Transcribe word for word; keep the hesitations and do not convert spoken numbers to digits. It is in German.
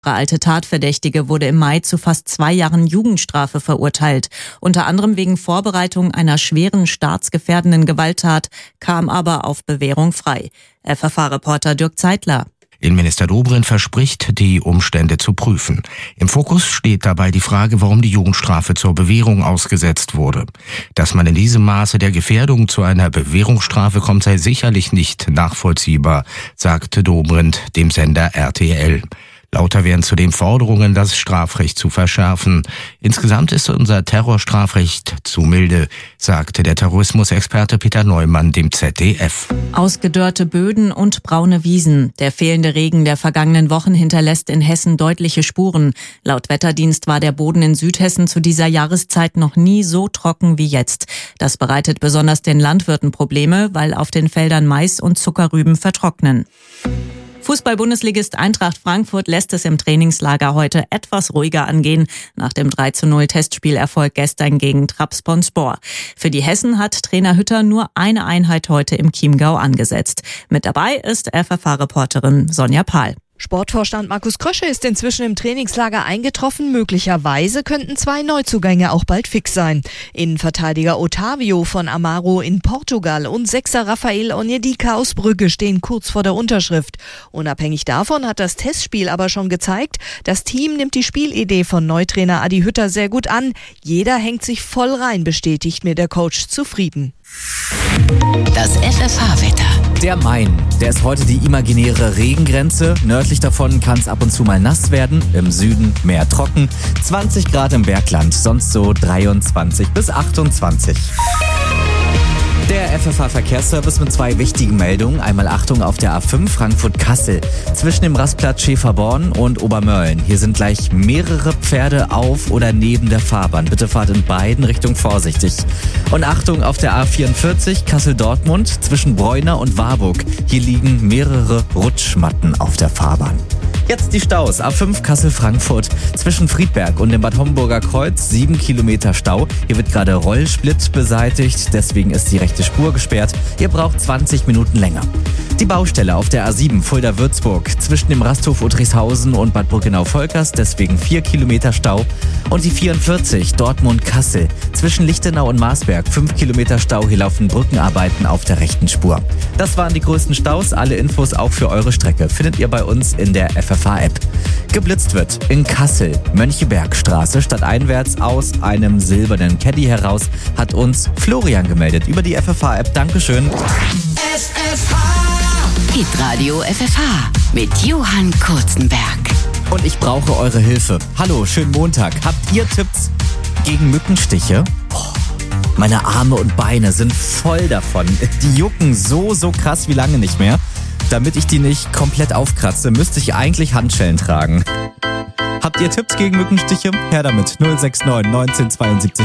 Der alte Tatverdächtige wurde im Mai zu fast zwei Jahren Jugendstrafe verurteilt. Unter anderem wegen Vorbereitung einer schweren staatsgefährdenden Gewalttat, kam aber auf Bewährung frei. F F H-Reporter Dirk Zeitler. Innenminister Dobrindt verspricht, die Umstände zu prüfen. Im Fokus steht dabei die Frage, warum die Jugendstrafe zur Bewährung ausgesetzt wurde. Dass man in diesem Maße der Gefährdung zu einer Bewährungsstrafe kommt, sei sicherlich nicht nachvollziehbar, sagte Dobrindt dem Sender R T L. Lauter werden zudem Forderungen, das Strafrecht zu verschärfen. Insgesamt ist unser Terrorstrafrecht zu milde, sagte der Terrorismusexperte Peter Neumann dem Z D F. Ausgedörrte Böden und braune Wiesen. Der fehlende Regen der vergangenen Wochen hinterlässt in Hessen deutliche Spuren. Laut Wetterdienst war der Boden in Südhessen zu dieser Jahreszeit noch nie so trocken wie jetzt. Das bereitet besonders den Landwirten Probleme, weil auf den Feldern Mais und Zuckerrüben vertrocknen. Fußball-Bundesligist Eintracht Frankfurt lässt es im Trainingslager heute etwas ruhiger angehen, nach dem drei zu null Testspielerfolg gestern gegen Trabzonspor. Für die Hessen hat Trainer Hütter nur eine Einheit heute im Chiemgau angesetzt. Mit dabei ist F F H-Reporterin Sonja Pahl. Sportvorstand Markus Krösche ist inzwischen im Trainingslager eingetroffen. Möglicherweise könnten zwei Neuzugänge auch bald fix sein. Innenverteidiger Otavio von Amaro in Portugal und Sechser Rafael Onyedika aus Brügge stehen kurz vor der Unterschrift. Unabhängig davon hat das Testspiel aber schon gezeigt, das Team nimmt die Spielidee von Neutrainer Adi Hütter sehr gut an. Jeder hängt sich voll rein, bestätigt mir der Coach zufrieden. Das F F H-Wetter. Der Main, der ist heute die imaginäre Regengrenze. Nördlich davon kann es ab und zu mal nass werden. Im Süden mehr trocken. zwanzig Grad im Bergland, sonst so dreiundzwanzig bis achtundzwanzig. Der F F H-Verkehrsservice mit zwei wichtigen Meldungen. Einmal Achtung auf der A fünf Frankfurt-Kassel zwischen dem Rastplatz Schäferborn und Obermörlen. Hier sind gleich mehrere Pferde auf oder neben der Fahrbahn. Bitte fahrt in beiden Richtungen vorsichtig. Und Achtung auf der A vierundvierzig Kassel-Dortmund zwischen Bräuner und Warburg. Hier liegen mehrere Rutschmatten auf der Fahrbahn. Jetzt die Staus. A fünf Kassel-Frankfurt zwischen Friedberg und dem Bad Homburger Kreuz. Sieben Kilometer Stau. Hier wird gerade Rollsplit beseitigt. Deswegen ist die rechte Spur gesperrt. Ihr braucht zwanzig Minuten länger. Die Baustelle auf der A sieben Fulda-Würzburg zwischen dem Rasthof Uttrichshausen und Bad Brückenau-Volkers. Deswegen vier Kilometer Stau. Und die vierundvierzig Dortmund-Kassel zwischen Lichtenau und Marsberg. Fünf Kilometer Stau. Hier laufen Brückenarbeiten auf der rechten Spur. Das waren die größten Staus. Alle Infos auch für eure Strecke findet ihr bei uns in der F F H-App. Geblitzt wird in Kassel, Mönchebergstraße, stadteinwärts aus einem silbernen Caddy heraus, hat uns Florian gemeldet über die F F H-App. Dankeschön. F F H Hitradio F F H mit Johann Kurzenberg. Und ich brauche eure Hilfe. Hallo, schönen Montag. Habt ihr Tipps gegen Mückenstiche? Oh, meine Arme und Beine sind voll davon. Die jucken so, so krass wie lange nicht mehr. Damit ich die nicht komplett aufkratze, müsste ich eigentlich Handschellen tragen. Habt ihr Tipps gegen Mückenstiche? Her damit. null sechs neun neunzehn zweiundsiebzig